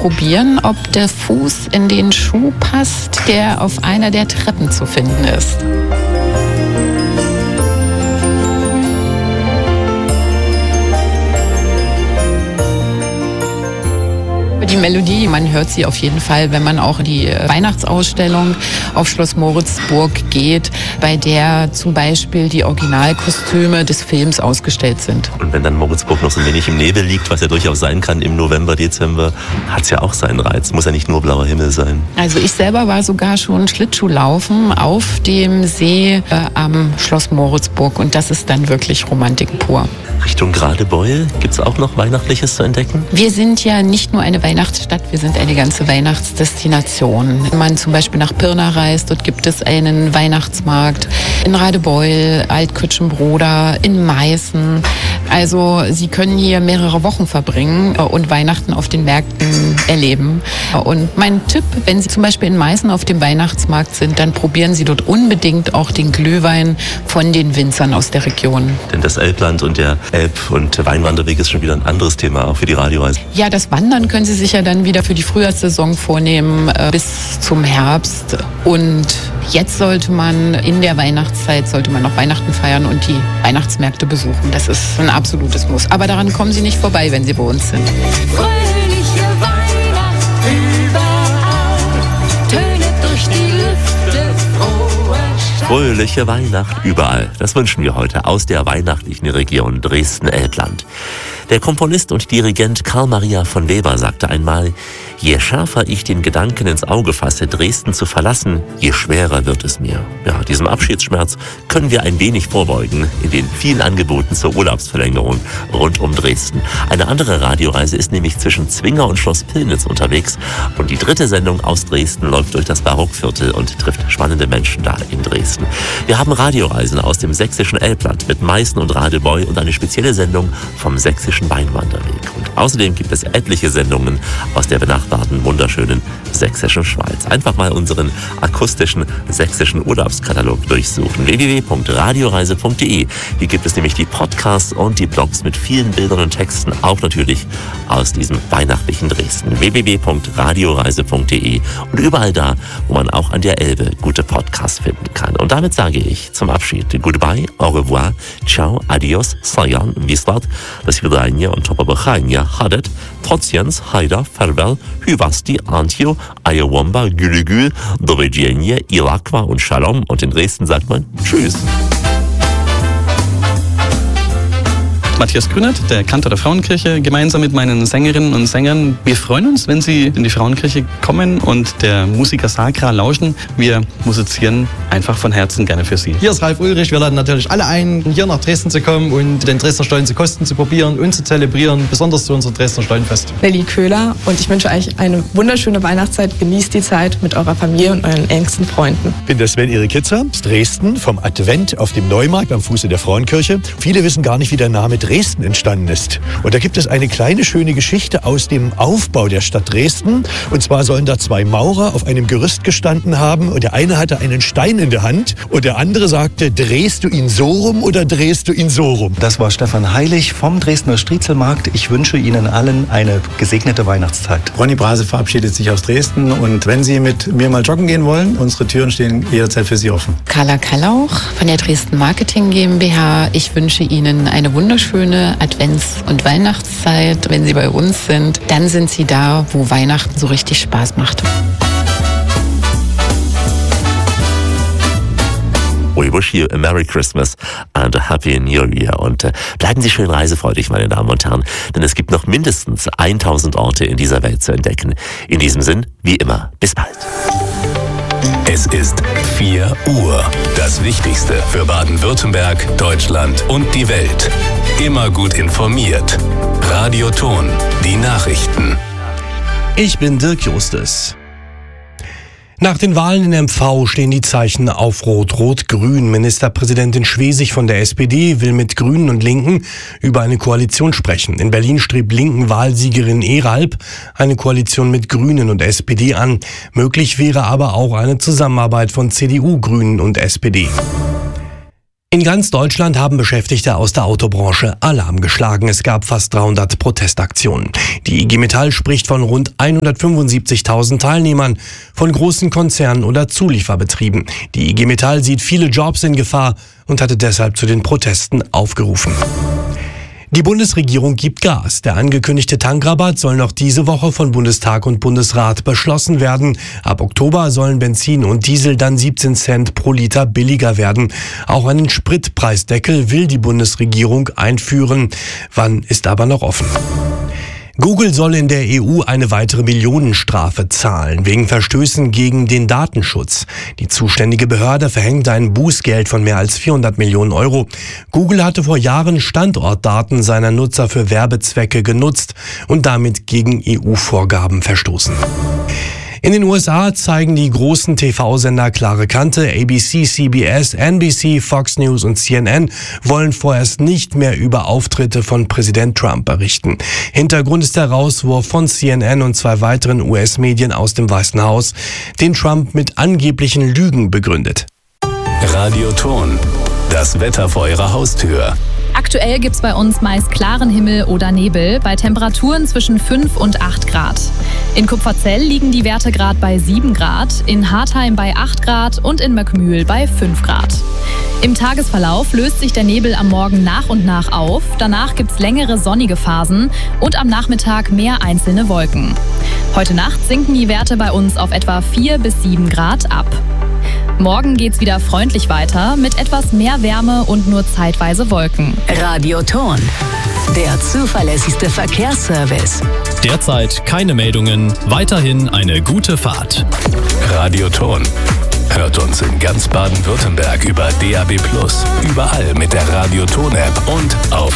probieren, ob der Fuß in den Schuh passt, der auf einer der Treppen zu finden ist. Die Melodie, man hört sie auf jeden Fall, wenn man auch in die Weihnachtsausstellung auf Schloss Moritzburg geht, bei der zum Beispiel die Originalkostüme des Films ausgestellt sind. Und wenn dann Moritzburg noch so ein wenig im Nebel liegt, was ja durchaus sein kann im November, Dezember, hat es ja auch seinen Reiz. Muss ja nicht nur blauer Himmel sein. Also ich selber war sogar schon Schlittschuhlaufen auf dem See am Schloss Moritzburg und das ist dann wirklich Romantik pur. Richtung Radebeul, gibt es auch noch Weihnachtliches zu entdecken? Wir sind ja nicht nur eine Weihnachtsstadt, wir sind eine ganze Weihnachtsdestination. Wenn man zum Beispiel nach Pirna reist, dort gibt es einen Weihnachtsmarkt. In Radebeul, Altkütschenbroda, in Meißen. Also Sie können hier mehrere Wochen verbringen und Weihnachten auf den Märkten erleben. Und mein Tipp, wenn Sie zum Beispiel in Meißen auf dem Weihnachtsmarkt sind, dann probieren Sie dort unbedingt auch den Glühwein von den Winzern aus der Region. Denn das Elbland und der Elb- und Weinwanderweg ist schon wieder ein anderes Thema, auch für die Radioreise. Ja, das Wandern können Sie sich ja dann wieder für die Frühjahrssaison vornehmen, bis zum Herbst. Und jetzt sollte man in der Weihnachtszeit, noch Weihnachten feiern und die Weihnachtsmärkte besuchen. Das ist ein absolutes Muss. Aber daran kommen Sie nicht vorbei, wenn Sie bei uns sind. Fröhliche Weihnacht überall, tönet durch die Lüfte frohe Stille. Fröhliche Weihnacht überall. Das wünschen wir heute aus der weihnachtlichen Region Dresden-Elbland. Der Komponist und Dirigent Karl Maria von Weber sagte einmal: Je schärfer ich den Gedanken ins Auge fasse, Dresden zu verlassen, je schwerer wird es mir. Ja, diesem Abschiedsschmerz können wir ein wenig vorbeugen in den vielen Angeboten zur Urlaubsverlängerung rund um Dresden. Eine andere Radioreise ist nämlich zwischen Zwinger und Schloss Pillnitz unterwegs und die dritte Sendung aus Dresden läuft durch das Barockviertel und trifft spannende Menschen da in Dresden. Wir haben Radioreisen aus dem sächsischen Elbland mit Meißen und Radebeul und eine spezielle Sendung vom sächsischen Weinwanderweg. Und außerdem gibt es etliche Sendungen aus der benachbarten, wunderschönen sächsischen Schweiz. Einfach mal unseren akustischen sächsischen Urlaubskatalog durchsuchen. www.radioreise.de. Hier gibt es nämlich die Podcasts und die Blogs mit vielen Bildern und Texten, auch natürlich aus diesem weihnachtlichen Dresden. www.radioreise.de und überall da, wo man auch an der Elbe gute Podcasts finden kann. Und damit sage ich zum Abschied goodbye, au revoir, ciao, adios, sayan, wislat, das Vidania und Topabachania hadet, Trotziens, Haida, Farewell, Hyvasti, Antio, Ayawamba, Gülügül, Dovidzienie, Ilakwa und Shalom. Und in Dresden sagt man Tschüss. Matthias Grünert, der Kantor der Frauenkirche, gemeinsam mit meinen Sängerinnen und Sängern. Wir freuen uns, wenn Sie in die Frauenkirche kommen und der Musica Sacra lauschen. Wir musizieren einfach von Herzen gerne für Sie. Hier ist Ralf Ulrich. Wir laden natürlich alle ein, hier nach Dresden zu kommen und den Dresdner Stollen zu kosten, zu probieren und zu zelebrieren, besonders zu unserem Dresdner Stollenfest. Nelly Köhler und ich wünsche euch eine wunderschöne Weihnachtszeit. Genießt die Zeit mit eurer Familie und euren engsten Freunden. Ich bin der Sven Erik Hitzer aus Dresden vom Advent auf dem Neumarkt am Fuße der Frauenkirche. Viele wissen gar nicht, wie der Name Dresden entstanden ist. Und da gibt es eine kleine schöne Geschichte aus dem Aufbau der Stadt Dresden. Und zwar sollen da zwei Maurer auf einem Gerüst gestanden haben und der eine hatte einen Stein in der Hand und der andere sagte: Drehst du ihn so rum oder drehst du ihn so rum? Das war Stefan Heilig vom Dresdner Striezelmarkt. Ich wünsche Ihnen allen eine gesegnete Weihnachtszeit. Ronny Brase verabschiedet sich aus Dresden und wenn Sie mit mir mal joggen gehen wollen, unsere Türen stehen jederzeit für Sie offen. Carla Kallauch von der Dresden Marketing GmbH. Ich wünsche Ihnen eine wunderschöne Advents- und Weihnachtszeit. Wenn Sie bei uns sind, dann sind Sie da, wo Weihnachten so richtig Spaß macht. We wish you a Merry Christmas and a Happy New Year. Und bleiben Sie schön reisefreudig, meine Damen und Herren, denn es gibt noch mindestens 1000 Orte in dieser Welt zu entdecken. In diesem Sinn, wie immer, bis bald. Es ist 4 Uhr. Das Wichtigste für Baden-Württemberg, Deutschland und die Welt. Immer gut informiert. Radio Thon, die Nachrichten. Ich bin Dirk Justus. Nach den Wahlen in MV stehen die Zeichen auf Rot-Rot-Grün. Ministerpräsidentin Schwesig von der SPD will mit Grünen und Linken über eine Koalition sprechen. In Berlin strebt Linken-Wahlsiegerin Eralb eine Koalition mit Grünen und SPD an. Möglich wäre aber auch eine Zusammenarbeit von CDU, Grünen und SPD. In ganz Deutschland haben Beschäftigte aus der Autobranche Alarm geschlagen. Es gab fast 300 Protestaktionen. Die IG Metall spricht von rund 175.000 Teilnehmern von großen Konzernen oder Zulieferbetrieben. Die IG Metall sieht viele Jobs in Gefahr und hatte deshalb zu den Protesten aufgerufen. Die Bundesregierung gibt Gas. Der angekündigte Tankrabatt soll noch diese Woche von Bundestag und Bundesrat beschlossen werden. Ab Oktober sollen Benzin und Diesel dann 17 Cent pro Liter billiger werden. Auch einen Spritpreisdeckel will die Bundesregierung einführen. Wann ist aber noch offen. Google soll in der EU eine weitere Millionenstrafe zahlen, wegen Verstößen gegen den Datenschutz. Die zuständige Behörde verhängt ein Bußgeld von mehr als 400 Millionen Euro. Google hatte vor Jahren Standortdaten seiner Nutzer für Werbezwecke genutzt und damit gegen EU-Vorgaben verstoßen. In den USA zeigen die großen TV-Sender klare Kante. ABC, CBS, NBC, Fox News und CNN wollen vorerst nicht mehr über Auftritte von Präsident Trump berichten. Hintergrund ist der Rauswurf von CNN und 2 weiteren US-Medien aus dem Weißen Haus, den Trump mit angeblichen Lügen begründet. Radioton. Das Wetter vor Ihrer Haustür. Aktuell gibt's bei uns meist klaren Himmel oder Nebel bei Temperaturen zwischen 5 und 8 Grad. In Kupferzell liegen die Werte gerade bei 7 Grad, in Hartheim bei 8 Grad und in Möckmühl bei 5 Grad. Im Tagesverlauf löst sich der Nebel am Morgen nach und nach auf. Danach gibt's längere sonnige Phasen und am Nachmittag mehr einzelne Wolken. Heute Nacht sinken die Werte bei uns auf etwa 4 bis 7 Grad ab. Morgen geht's wieder freundlich weiter mit etwas mehr Wärme und nur zeitweise Wolken. Radioton, der zuverlässigste Verkehrsservice. Derzeit keine Meldungen, weiterhin eine gute Fahrt. Radioton. Hört uns in ganz Baden-Württemberg über DAB+, überall mit der Radioton-App und auf